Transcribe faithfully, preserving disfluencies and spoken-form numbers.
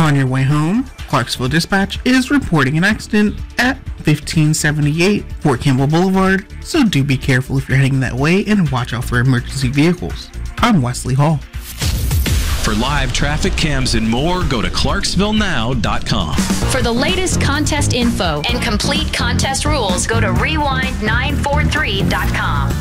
On your way home, Clarksville Dispatch is reporting an accident at fifteen seventy-eight Fort Campbell Boulevard, so do be careful if you're heading that way and watch out for emergency vehicles. I'm Wesley Hall. For live traffic cams and more, go to clarksville now dot com. For the latest contest info and complete contest rules, go to rewind nine four three dot com.